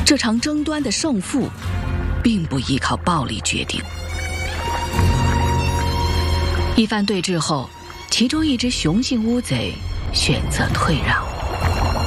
这场争端的胜负并不依靠暴力决定。一番对峙后，其中一只雄性乌贼选择退让。